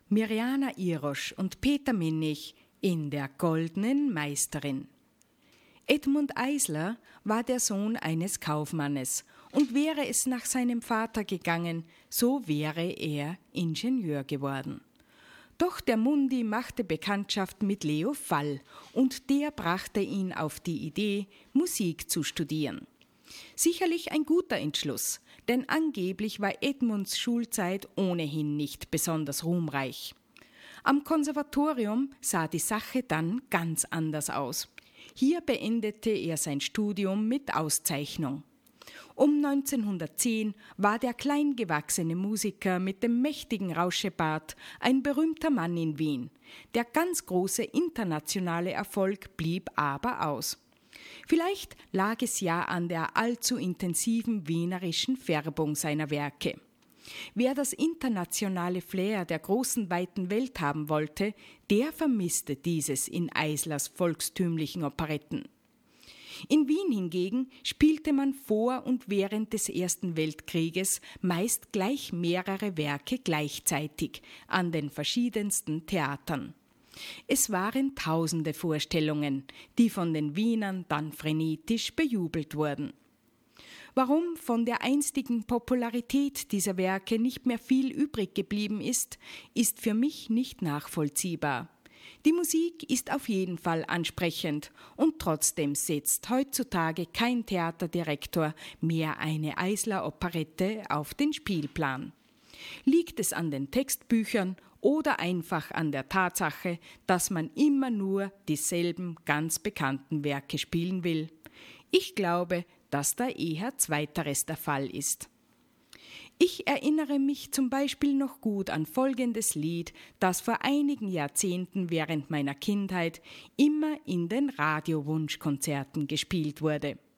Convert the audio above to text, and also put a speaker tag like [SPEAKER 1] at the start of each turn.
[SPEAKER 1] Mirjana Irosch und Peter Minnig in Der Goldenen Meisterin. Edmund Eisler war der Sohn eines Kaufmannes, und wäre es nach seinem Vater gegangen, so wäre er Ingenieur geworden. Doch der Mundi machte Bekanntschaft mit Leo Fall, und der brachte ihn auf die Idee, Musik zu studieren. Sicherlich ein guter Entschluss, denn angeblich war Edmunds Schulzeit ohnehin nicht besonders ruhmreich. Am Konservatorium sah die Sache dann ganz anders aus. Hier beendete er sein Studium mit Auszeichnung. Um 1910 war der kleingewachsene Musiker mit dem mächtigen Rauschebart ein berühmter Mann in Wien. Der ganz große internationale Erfolg blieb aber aus. Vielleicht lag es ja an der allzu intensiven wienerischen Färbung seiner Werke. Wer das internationale Flair der großen weiten Welt haben wollte, der vermisste dieses in Eislers volkstümlichen Operetten. In Wien hingegen spielte man vor und während des Ersten Weltkrieges meist gleich mehrere Werke gleichzeitig an den verschiedensten Theatern. Es waren tausende Vorstellungen, die von den Wienern dann frenetisch bejubelt wurden. Warum von der einstigen Popularität dieser Werke nicht mehr viel übrig geblieben ist, ist für mich nicht nachvollziehbar. Die Musik ist auf jeden Fall ansprechend und trotzdem setzt heutzutage kein Theaterdirektor mehr eine Eisler-Operette auf den Spielplan. Liegt es an den Textbüchern oder einfach an der Tatsache, dass man immer nur dieselben ganz bekannten Werke spielen will? Ich glaube, dass da eher Zweiteres der Fall ist. Ich erinnere mich zum Beispiel noch gut an folgendes Lied, das vor einigen Jahrzehnten während meiner Kindheit immer in den Radiowunschkonzerten gespielt wurde.